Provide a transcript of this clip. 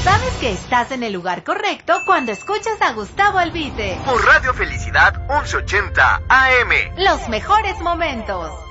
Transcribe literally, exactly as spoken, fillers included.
Sabes que estás en el lugar correcto cuando escuchas a Gustavo Albite. Por Radio Felicidad once ochenta A M. Los mejores momentos.